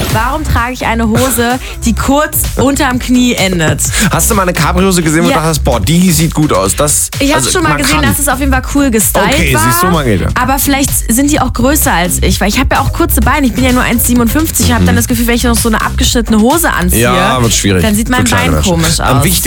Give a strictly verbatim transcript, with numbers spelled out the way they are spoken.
Warum trage ich eine Hose, die kurz unterm Knie endet? Hast du mal eine Cabrio-Hose gesehen, wo Ja. du dachtest, boah, die sieht gut aus? Das, Ich habe also, schon mal man gesehen, kann. dass es auf jeden Fall cool gestylt Okay, war. siehst du, Margarete. Aber vielleicht sind die auch größer als ich, weil ich habe ja auch kurze Beine. Ich bin ja nur eins Komma siebenundfünfzig. Ich habe dann das Gefühl, wenn ich noch so eine abgeschnittene Hose anziehe, Ja, wird schwierig. dann sieht mein Für kleine Bein Menschen. komisch Am aus.